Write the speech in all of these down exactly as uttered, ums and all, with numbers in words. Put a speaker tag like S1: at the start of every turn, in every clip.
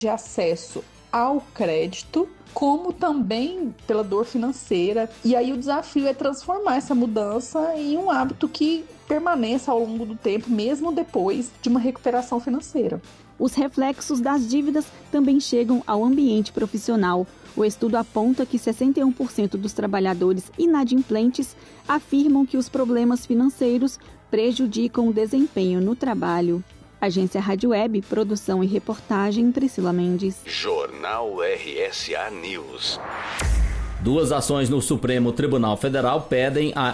S1: de acesso ao crédito, como também pela dor financeira. E aí o desafio é transformar essa mudança em um hábito que permaneça ao longo do tempo, mesmo depois de uma recuperação financeira.
S2: Os reflexos das dívidas também chegam ao ambiente profissional. O estudo aponta que sessenta e um por cento dos trabalhadores inadimplentes afirmam que os problemas financeiros prejudicam o desempenho no trabalho. Agência Rádio Web, produção e reportagem, Priscila Mendes.
S3: Jornal R S A News.
S4: Duas ações no Supremo Tribunal Federal pedem a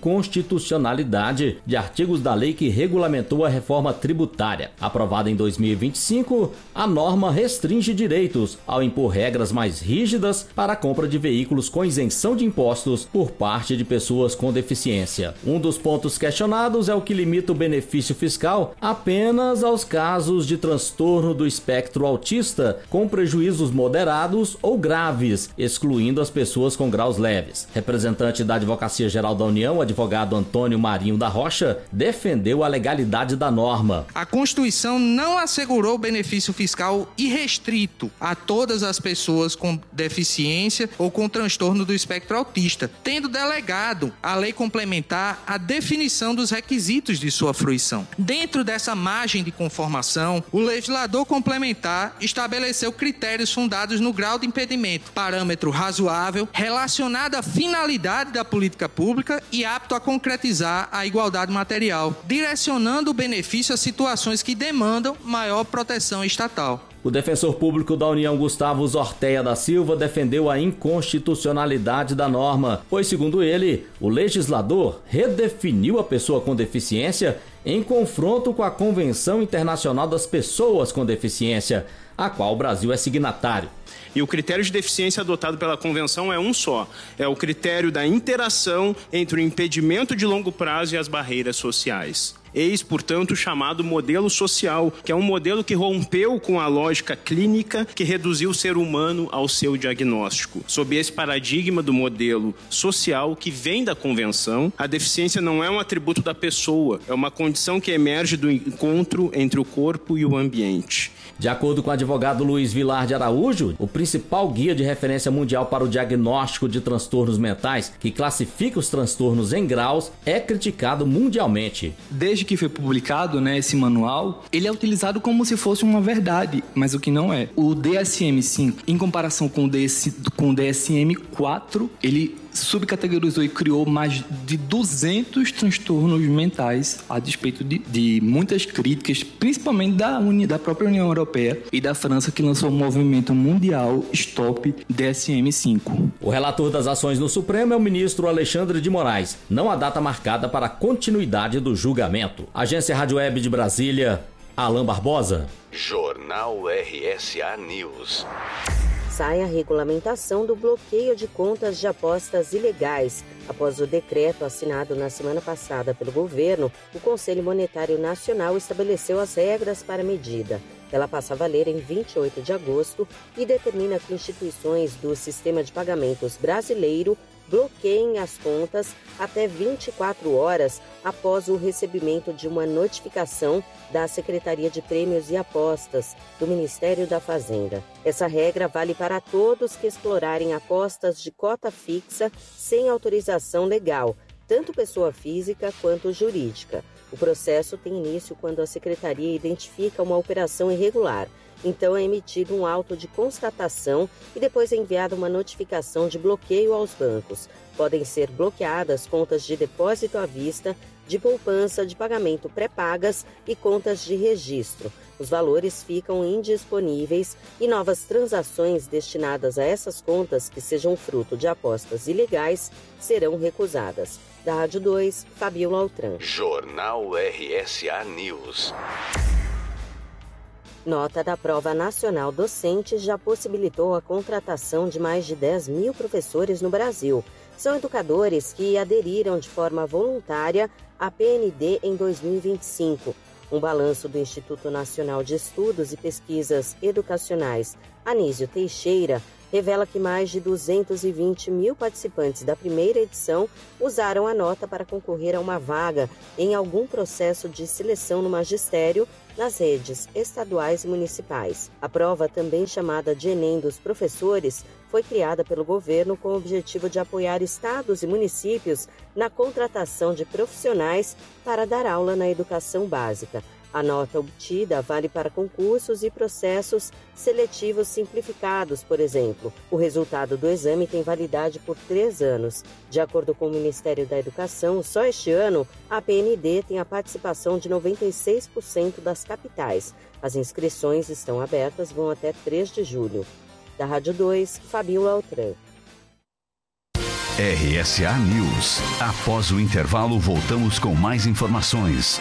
S4: inconstitucionalidade de artigos da lei que regulamentou a reforma tributária. Aprovada em dois mil e vinte e cinco, a norma restringe direitos ao impor regras mais rígidas para a compra de veículos com isenção de impostos por parte de pessoas com deficiência. Um dos pontos questionados é o que limita o benefício fiscal apenas aos casos de transtorno do espectro autista com prejuízos moderados ou graves, excluindo as pessoas com graus leves. Representante da Advocacia Geral da União, o advogado Antônio Marinho da Rocha, defendeu a legalidade da norma.
S5: A Constituição não assegurou benefício fiscal irrestrito a todas as pessoas com deficiência ou com transtorno do espectro autista, tendo delegado à lei complementar a definição dos requisitos de sua fruição. Dentro dessa margem de conformação, o legislador complementar estabeleceu critérios fundados no grau de impedimento, parâmetro razoável, relacionado à finalidade da política pública e apto a concretizar a igualdade material, direcionando o benefício a situações que demandam maior proteção estatal.
S4: O defensor público da União, Gustavo Zorteia da Silva, defendeu a inconstitucionalidade da norma, pois, segundo ele, o legislador redefiniu a pessoa com deficiência em confronto com a Convenção Internacional das Pessoas com Deficiência, a qual o Brasil é signatário.
S6: E o critério de deficiência adotado pela Convenção é um só. É o critério da interação entre o impedimento de longo prazo e as barreiras sociais. Eis, portanto, o chamado modelo social, que é um modelo que rompeu com a lógica clínica que reduziu o ser humano ao seu diagnóstico. Sob esse paradigma do modelo social que vem da Convenção, a deficiência não é um atributo da pessoa, é uma condição que emerge do encontro entre o corpo e o ambiente.
S4: De acordo com o advogado Luiz Vilar de Araújo, o principal guia de referência mundial para o diagnóstico de transtornos mentais, que classifica os transtornos em graus, é criticado mundialmente.
S7: Desde que foi publicado, né, esse manual, ele é utilizado como se fosse uma verdade, mas o que não é. O D S M cinco, em comparação com o D S M quatro, ele subcategorizou e criou mais de duzentos transtornos mentais, a despeito de, de muitas críticas, principalmente da, Uni, da própria União Europeia e da França, que lançou o movimento mundial Stop D S M cinco.
S4: O relator das ações no Supremo é o ministro Alexandre de Moraes. Não há data marcada para a continuidade do julgamento. Agência Rádio Web de Brasília, Alan Barbosa.
S3: Jornal R S A News.
S8: Sai a regulamentação do bloqueio de contas de apostas ilegais. Após o decreto assinado na semana passada pelo governo, o Conselho Monetário Nacional estabeleceu as regras para a medida. Ela passa a valer em vinte e oito de agosto e determina que instituições do sistema de pagamentos brasileiro bloqueiem as contas até vinte e quatro horas após o recebimento de uma notificação da Secretaria de Prêmios e Apostas do Ministério da Fazenda. Essa regra vale para todos que explorarem apostas de cota fixa sem autorização legal, tanto pessoa física quanto jurídica. O processo tem início quando a Secretaria identifica uma operação irregular. Então é emitido um auto de constatação e depois é enviada uma notificação de bloqueio aos bancos. Podem ser bloqueadas contas de depósito à vista, de poupança, de pagamento pré-pagas e contas de registro. Os valores ficam indisponíveis e novas transações destinadas a essas contas que sejam fruto de apostas ilegais serão recusadas. Da Rádio dois, Fabiola Altran.
S3: Jornal R S A News.
S8: Nota da Prova Nacional Docente já possibilitou a contratação de mais de dez mil professores no Brasil. São educadores que aderiram de forma voluntária à P N D em dois mil e vinte e cinco. Um balanço do Instituto Nacional de Estudos e Pesquisas Educacionais, Anísio Teixeira, revela que mais de duzentos e vinte mil participantes da primeira edição usaram a nota para concorrer a uma vaga em algum processo de seleção no magistério nas redes estaduais e municipais. A prova, também chamada de Enem dos professores, foi criada pelo governo com o objetivo de apoiar estados e municípios na contratação de profissionais para dar aula na educação básica. A nota obtida vale para concursos e processos seletivos simplificados, por exemplo. O resultado do exame tem validade por três anos. De acordo com o Ministério da Educação, só este ano a P N D tem a participação de noventa e seis por cento das capitais. As inscrições estão abertas, vão até três de julho. Da Rádio dois, Fabiola Altran.
S9: R S A News. Após o intervalo, voltamos com mais informações.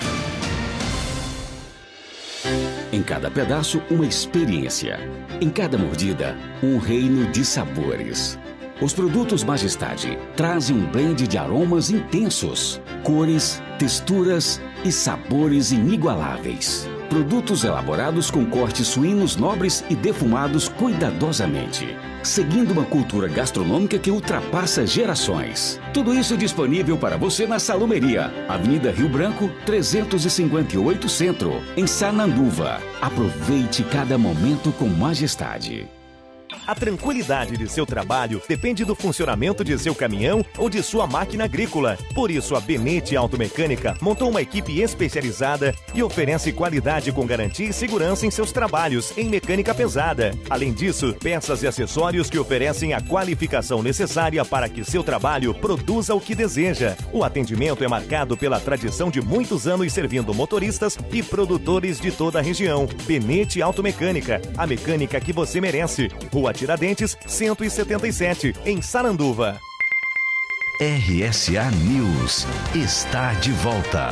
S10: Em cada pedaço, uma experiência. Em cada mordida, um reino de sabores. Os produtos Majestade trazem um blend de aromas intensos, cores, texturas e sabores inigualáveis. Produtos elaborados com cortes suínos nobres e defumados cuidadosamente, seguindo uma cultura gastronômica que ultrapassa gerações. Tudo isso disponível para você na Salumeria, Avenida Rio Branco, trezentos e cinquenta e oito Centro, em Sananduva. Aproveite cada momento com Majestade.
S11: A tranquilidade de seu trabalho depende do funcionamento de seu caminhão ou de sua máquina agrícola. Por isso, a Benete Automecânica montou uma equipe especializada e oferece qualidade com garantia e segurança em seus trabalhos em mecânica pesada. Além disso, peças e acessórios que oferecem a qualificação necessária para que seu trabalho produza o que deseja. O atendimento é marcado pela tradição de muitos anos servindo motoristas e produtores de toda a região. Benete Automecânica, a mecânica que você merece. Rua Tiradentes, cento e setenta e sete, em Saranduva.
S9: R S A News está de volta.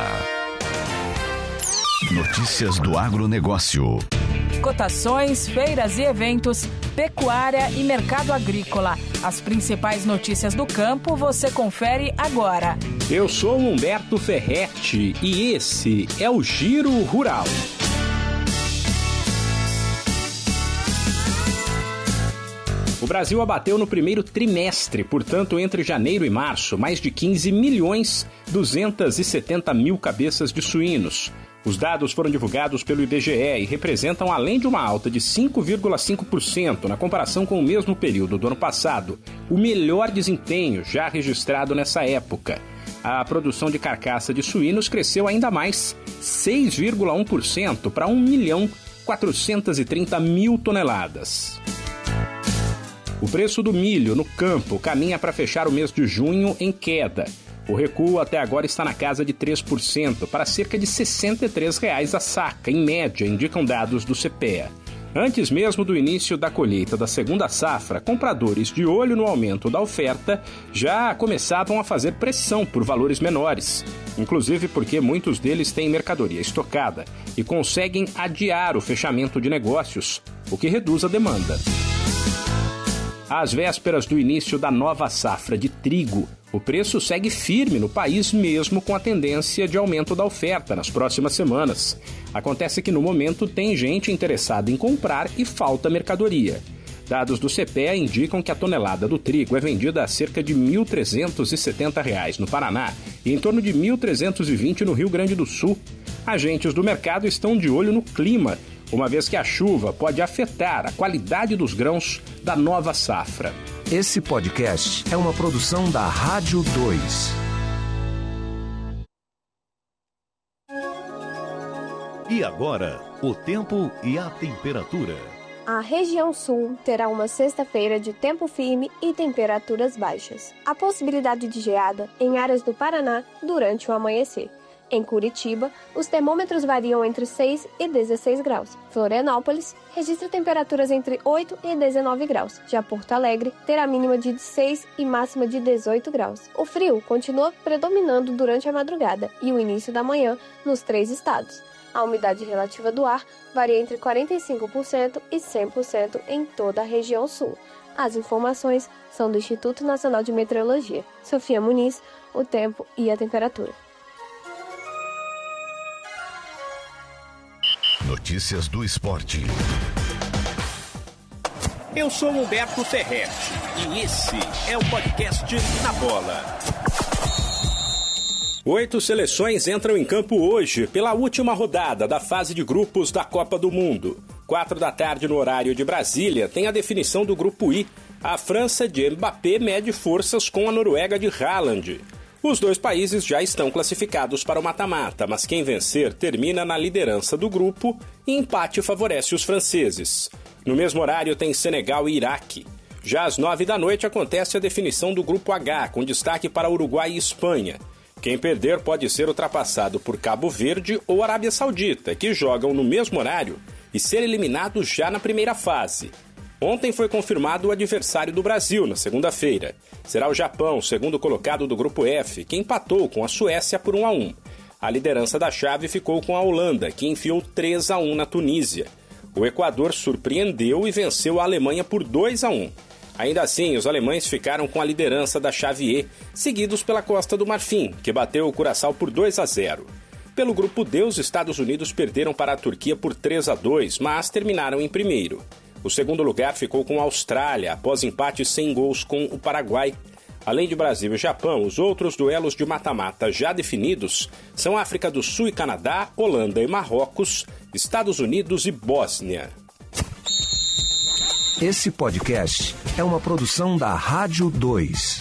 S9: Notícias do agronegócio.
S12: Cotações, feiras e eventos, pecuária e mercado agrícola. As principais notícias do campo você confere agora.
S13: Eu sou Humberto Ferretti e esse é o Giro Rural. O Brasil abateu no primeiro trimestre, portanto, entre janeiro e março, mais de quinze milhões duzentos e setenta mil cabeças de suínos. Os dados foram divulgados pelo I B G E e representam, além de uma alta de cinco vírgula cinco por cento na comparação com o mesmo período do ano passado, o melhor desempenho já registrado nessa época. A produção de carcaça de suínos cresceu ainda mais, seis vírgula um por cento para um milhão quatrocentos e trinta mil toneladas. O preço do milho no campo caminha para fechar o mês de junho em queda. O recuo até agora está na casa de três por cento, para cerca de sessenta e três reais a saca, em média, indicam dados do C P E A. Antes mesmo do início da colheita da segunda safra, compradores de olho no aumento da oferta já começavam a fazer pressão por valores menores, inclusive porque muitos deles têm mercadoria estocada e conseguem adiar o fechamento de negócios, o que reduz a demanda. Às vésperas do início da nova safra de trigo, o preço segue firme no país mesmo com a tendência de aumento da oferta nas próximas semanas. Acontece que no momento tem gente interessada em comprar e falta mercadoria. Dados do C P E A indicam que a tonelada do trigo é vendida a cerca de mil trezentos e setenta reais no Paraná e em torno de mil trezentos e vinte no Rio Grande do Sul. Agentes do mercado estão de olho no clima, uma vez que a chuva pode afetar a qualidade dos grãos da nova safra.
S14: Esse podcast é uma produção da Rádio dois.
S15: E agora, o tempo e a temperatura.
S16: A região sul terá uma sexta-feira de tempo firme e temperaturas baixas. A possibilidade de geada em áreas do Paraná durante o amanhecer. Em Curitiba, os termômetros variam entre seis e dezesseis graus. Florianópolis registra temperaturas entre oito e dezenove graus. Já Porto Alegre terá mínima de seis e máxima de dezoito graus. O frio continua predominando durante a madrugada e o início da manhã nos três estados. A umidade relativa do ar varia entre quarenta e cinco por cento e cem por cento em toda a região sul. As informações são do Instituto Nacional de Meteorologia. Sofia Muniz, o tempo e a temperatura.
S9: Notícias do esporte.
S13: Eu sou Humberto Ferretti e esse é o podcast Na Bola. Oito seleções entram em campo hoje pela última rodada da fase de grupos da Copa do Mundo. Quatro da tarde no horário de Brasília tem a definição do grupo I. A França de Mbappé mede forças com a Noruega de Haaland. Os dois países já estão classificados para o mata-mata, mas quem vencer termina na liderança do grupo e empate favorece os franceses. No mesmo horário tem Senegal e Iraque. Já às nove da noite acontece a definição do grupo H, com destaque para Uruguai e Espanha. Quem perder pode ser ultrapassado por Cabo Verde ou Arábia Saudita, que jogam no mesmo horário e ser eliminados já na primeira fase. Ontem foi confirmado o adversário do Brasil na segunda-feira. Será o Japão, segundo colocado do grupo F, que empatou com a Suécia por um a um. A liderança da chave ficou com a Holanda, que enfiou três a um na Tunísia. O Equador surpreendeu e venceu a Alemanha por dois a um. Ainda assim, os alemães ficaram com a liderança da chave E, seguidos pela Costa do Marfim, que bateu o Curaçao por dois a zero. Pelo grupo D, os Estados Unidos perderam para a Turquia por três a dois, mas terminaram em primeiro. O segundo lugar ficou com a Austrália, após empate sem gols com o Paraguai. Além de Brasil e Japão, os outros duelos de mata-mata já definidos são África do Sul e Canadá, Holanda e Marrocos, Estados Unidos e Bósnia.
S14: Esse podcast é uma produção da Rádio dois.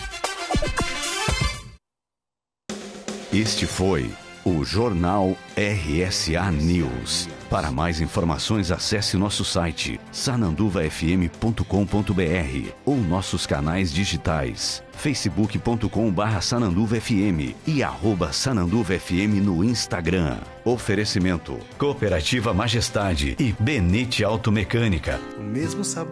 S9: Este foi o Jornal R S A News. Para mais informações, acesse nosso site sananduva f m ponto com ponto b r ou nossos canais digitais facebook ponto com barra sananduva f m e arroba sananduva f m no Instagram. Oferecimento: Cooperativa Majestade e Benite Automecânica.
S17: O mesmo sabor.